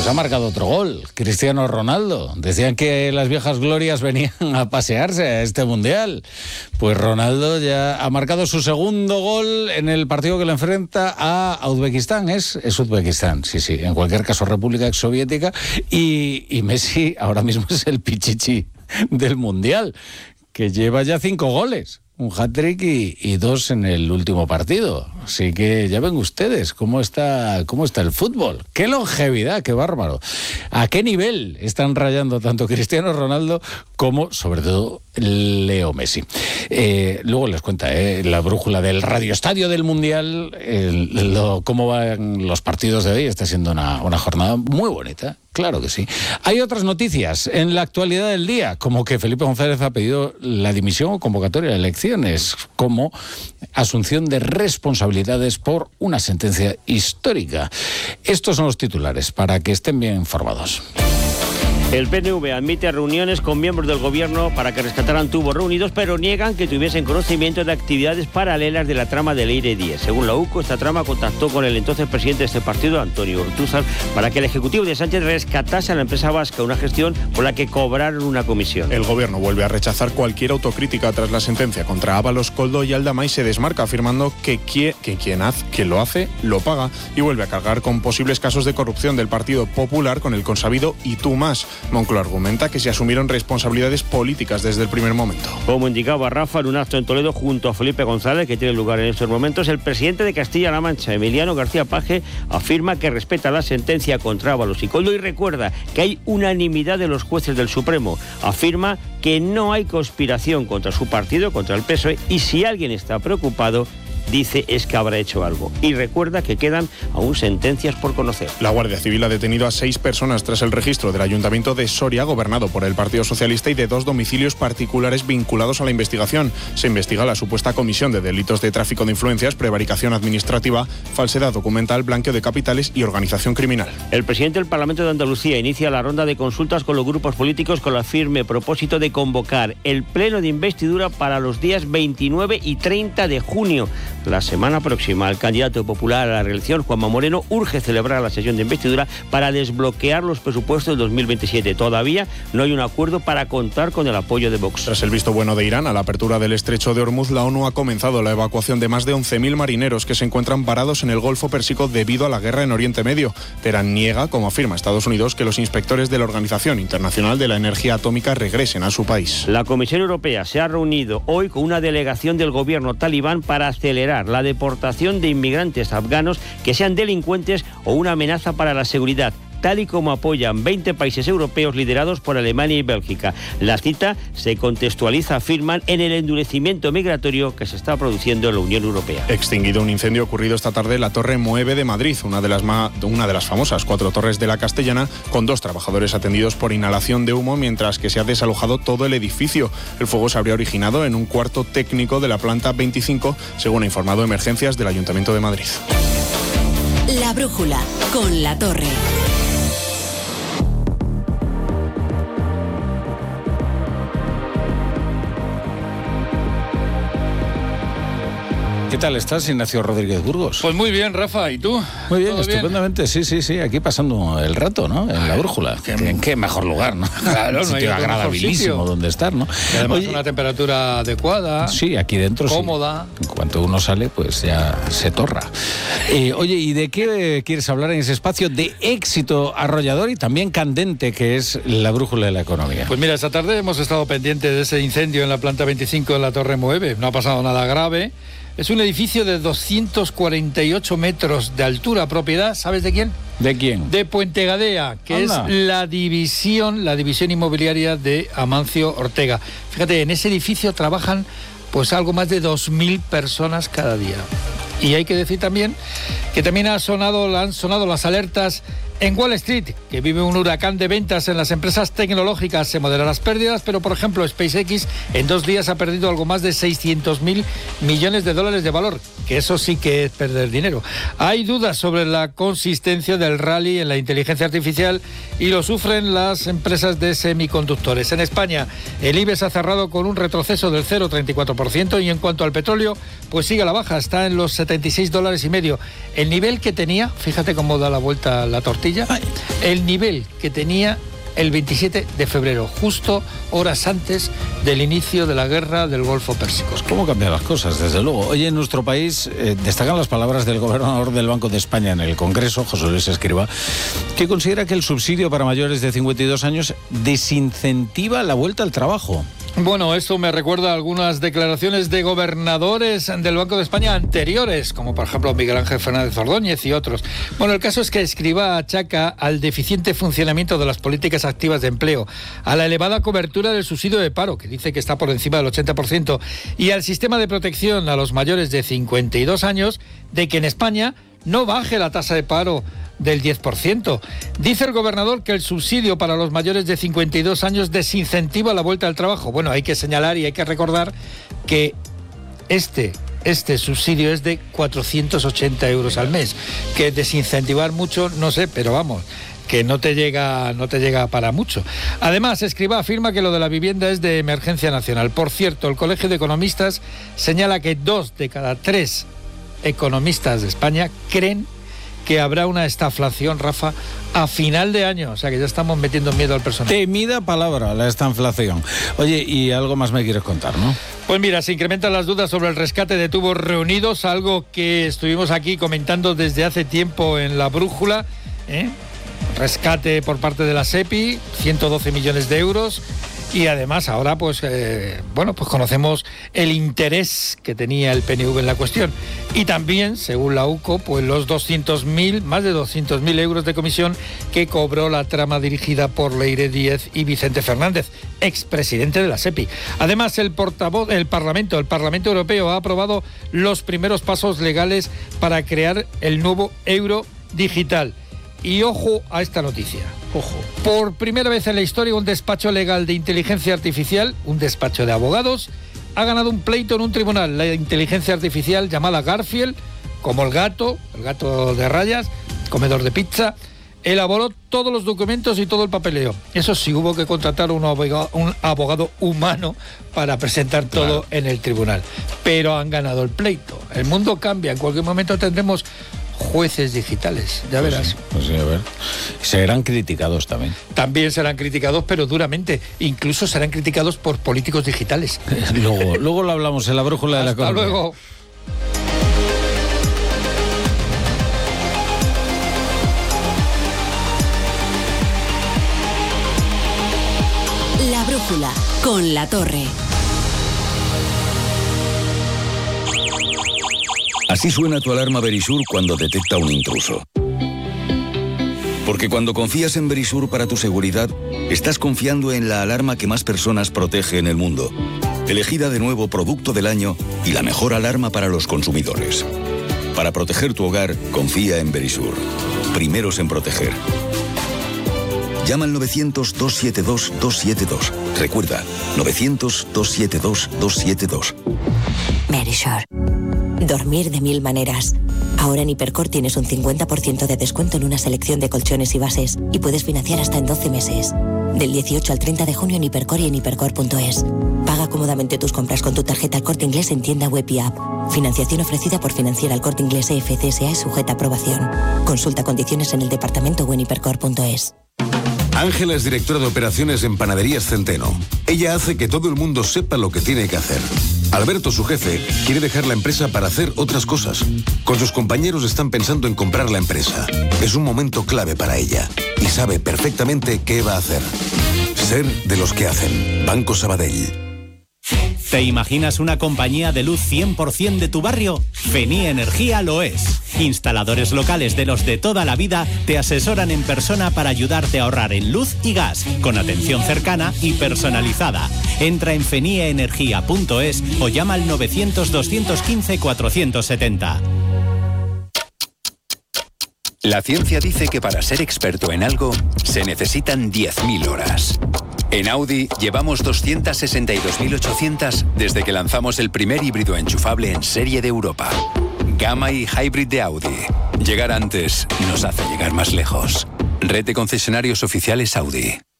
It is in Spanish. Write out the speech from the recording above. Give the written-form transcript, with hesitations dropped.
Pues ha marcado otro gol, Cristiano Ronaldo. Decían que las viejas glorias venían a pasearse a este Mundial. Pues Ronaldo ya ha marcado su segundo gol en el partido que lo enfrenta a Uzbekistán. Es Uzbekistán, sí. En cualquier caso, República Exsoviética. Y Messi ahora mismo es el pichichi del Mundial, que lleva ya 5 goles. Un hat-trick y 2 en el último partido. Así que ya ven ustedes cómo está el fútbol. ¡Qué longevidad, qué bárbaro! ¿A qué nivel están rayando tanto Cristiano Ronaldo como, sobre todo, Leo Messi? Luego les cuenta la brújula del radioestadio del Mundial, cómo van los partidos de hoy. Está siendo una jornada muy bonita. Claro que sí. Hay otras noticias en la actualidad del día, como que Felipe González ha pedido la dimisión o convocatoria de elecciones, como asunción de responsabilidades por una sentencia histórica. Estos son los titulares, para que estén bien informados. El PNV admite reuniones con miembros del gobierno para que rescataran tubos reunidos, pero niegan que tuviesen conocimiento de actividades paralelas de la trama del Eire 10. Según la UCO, esta trama contactó con el entonces presidente de este partido, Antonio Ortúzar, para que el ejecutivo de Sánchez rescatase a la empresa vasca, una gestión por la que cobraron una comisión. El gobierno vuelve a rechazar cualquier autocrítica tras la sentencia contra Ábalos, Koldo y Aldama y se desmarca afirmando que quien lo hace, lo paga, y vuelve a cargar con posibles casos de corrupción del Partido Popular con el consabido Y Tú Más. Moncloa argumenta que se asumieron responsabilidades políticas desde el primer momento. Como indicaba Rafa en un acto en Toledo junto a Felipe González, que tiene lugar en estos momentos, el presidente de Castilla-La Mancha, Emiliano García Paje, afirma que respeta la sentencia contra Ábalos y Koldo y recuerda que hay unanimidad de los jueces del Supremo. Afirma que no hay conspiración contra su partido, contra el PSOE, y si alguien está preocupado, dice, es que habrá hecho algo. Y recuerda que quedan aún sentencias por conocer. La Guardia Civil ha detenido a 6 personas tras el registro del Ayuntamiento de Soria, gobernado por el Partido Socialista, y de 2 domicilios particulares vinculados a la investigación. Se investiga la supuesta comisión de delitos de tráfico de influencias, prevaricación administrativa, falsedad documental, blanqueo de capitales y organización criminal. El presidente del Parlamento de Andalucía inicia la ronda de consultas con los grupos políticos con el firme propósito de convocar el pleno de investidura para los días 29 y 30 de junio. La semana próxima, el candidato popular a la reelección, Juanma Moreno, urge celebrar la sesión de investidura para desbloquear los presupuestos del 2027. Todavía no hay un acuerdo para contar con el apoyo de Vox. Tras el visto bueno de Irán a la apertura del estrecho de Hormuz, la ONU ha comenzado la evacuación de más de 11.000 marineros que se encuentran varados en el Golfo Pérsico debido a la guerra en Oriente Medio. Teherán niega, como afirma Estados Unidos, que los inspectores de la Organización Internacional de la Energía Atómica regresen a su país. La Comisión Europea se ha reunido hoy con una delegación del gobierno talibán para acelerar la deportación de inmigrantes afganos que sean delincuentes o una amenaza para la seguridad, tal y como apoyan 20 países europeos liderados por Alemania y Bélgica. La cita se contextualiza, afirman, en el endurecimiento migratorio que se está produciendo en la Unión Europea. Extinguido un incendio ocurrido esta tarde en la Torre 9 de Madrid, una de las famosas 4 torres de la Castellana, con 2 trabajadores atendidos por inhalación de humo, mientras que se ha desalojado todo el edificio. El fuego se habría originado en un cuarto técnico de la planta 25, según ha informado Emergencias del Ayuntamiento de Madrid. La brújula con La Torre. ¿Qué tal estás, Ignacio Rodríguez Burgos? Pues muy bien, Rafa, ¿y tú? Muy bien, estupendamente, sí, aquí pasando el rato, ¿no? En la brújula. ¿En qué mejor lugar, no? Claro, no hay otro agradabilísimo donde estar, ¿no? Y además una temperatura adecuada. Sí, aquí dentro cómoda. Sí. En cuanto uno sale, pues ya se torra. Oye, ¿y de qué quieres hablar en ese espacio de éxito arrollador y también candente que es la brújula de la economía? Pues mira, esta tarde hemos estado pendientes de ese incendio en la planta 25 de la Torre 9. No ha pasado nada grave. Es un edificio de 248 metros de altura, propiedad, ¿sabes de quién? ¿De quién? De Puente Gadea, que es la división inmobiliaria de Amancio Ortega. Fíjate, en ese edificio trabajan pues algo más de 2.000 personas cada día. Y hay que decir también que también han sonado las alertas en Wall Street, que vive un huracán de ventas en las empresas tecnológicas. Se moderan las pérdidas, pero por ejemplo SpaceX en 2 días ha perdido algo más de 600.000 millones de dólares de valor, que eso sí que es perder dinero. Hay dudas sobre la consistencia del rally en la inteligencia artificial y lo sufren las empresas de semiconductores. En España el IBEX ha cerrado con un retroceso del 0,34% y en cuanto al petróleo, pues sigue a la baja, está en los $76,5. El nivel que tenía, fíjate cómo da la vuelta la tortilla, el nivel que tenía el 27 de febrero, justo horas antes del inicio de la guerra del Golfo Pérsico. Pues cómo cambian las cosas, desde luego. Oye, en nuestro país destacan las palabras del gobernador del Banco de España en el Congreso, José Luis Escrivá, que considera que el subsidio para mayores de 52 años desincentiva la vuelta al trabajo. Bueno, esto me recuerda a algunas declaraciones de gobernadores del Banco de España anteriores, como por ejemplo Miguel Ángel Fernández Ordóñez y otros. Bueno, el caso es que Escrivá achaca al deficiente funcionamiento de las políticas activas de empleo, a la elevada cobertura del subsidio de paro, que dice que está por encima del 80%, y al sistema de protección a los mayores de 52 años, de que en España no baje la tasa de paro del 10%. Dice el gobernador que el subsidio para los mayores de 52 años desincentiva la vuelta al trabajo. Bueno, hay que señalar y hay que recordar que este subsidio es de 480 euros al mes, que desincentivar mucho, no sé, pero vamos, que no te llega para mucho. Además, Escrivá afirma que lo de la vivienda es de emergencia nacional. Por cierto, el Colegio de Economistas señala que 2 de cada 3 economistas de España creen que habrá una estaflación, Rafa, a final de año. O sea que ya estamos metiendo miedo al personal. Temida palabra, la estaflación. Oye, y algo más me quieres contar, ¿no? Pues mira, se incrementan las dudas sobre el rescate de tubos reunidos, algo que estuvimos aquí comentando desde hace tiempo en La Brújula, Rescate por parte de la SEPI, 112 millones de euros. Y además ahora pues conocemos el interés que tenía el PNV en la cuestión. Y también, según la UCO, pues los más de 200.000 euros de comisión que cobró la trama dirigida por Leire Díez y Vicente Fernández, expresidente de la SEPI. Además, el Parlamento Europeo ha aprobado los primeros pasos legales para crear el nuevo euro digital. Y ojo a esta noticia. Ojo. Por primera vez en la historia, un despacho legal de inteligencia artificial, un despacho de abogados, ha ganado un pleito en un tribunal. La inteligencia artificial llamada Garfield, como el gato de rayas, comedor de pizza, elaboró todos los documentos y todo el papeleo. Eso sí, hubo que contratar un abogado humano para presentar todo en el tribunal. Pero han ganado el pleito. El mundo cambia. En cualquier momento tendremos jueces digitales, ya verás. Pues sí, a ver. Serán criticados también. También serán criticados, pero duramente. Incluso serán criticados por políticos digitales. luego lo hablamos en La Brújula de la Economía. Hasta luego. La Brújula, con La Torre. Así suena tu alarma Verisur cuando detecta un intruso. Porque cuando confías en Verisur para tu seguridad, estás confiando en la alarma que más personas protege en el mundo. Elegida de nuevo Producto del Año y la mejor alarma para los consumidores. Para proteger tu hogar, confía en Verisur. Primeros en proteger. Llama al 900-272-272. Recuerda, 900-272-272. Verisur. Dormir de 1000 maneras. Ahora en Hipercor tienes un 50% de descuento en una selección de colchones y bases y puedes financiar hasta en 12 meses. Del 18 al 30 de junio en Hipercor y en hipercor.es. Paga cómodamente tus compras con tu tarjeta El Corte Inglés en tienda web y app. Financiación ofrecida por Financiera El Corte Inglés EFCSA y sujeta a aprobación. Consulta condiciones en el departamento o en hipercor.es. Ángela es directora de operaciones en Panaderías Centeno. Ella hace que todo el mundo sepa lo que tiene que hacer. Alberto, su jefe, quiere dejar la empresa para hacer otras cosas. Con sus compañeros están pensando en comprar la empresa. Es un momento clave para ella y sabe perfectamente qué va a hacer. Ser de los que hacen. Banco Sabadell. ¿Te imaginas una compañía de luz 100% de tu barrio? Fenie Energía lo es. Instaladores locales de los de toda la vida te asesoran en persona para ayudarte a ahorrar en luz y gas, con atención cercana y personalizada. Entra en fenieenergia.es o llama al 900-215-470. La ciencia dice que para ser experto en algo se necesitan 10.000 horas. En Audi llevamos 262.800 desde que lanzamos el primer híbrido enchufable en serie de Europa. Gamma y Hybrid de Audi. Llegar antes nos hace llegar más lejos. Red de concesionarios oficiales Audi.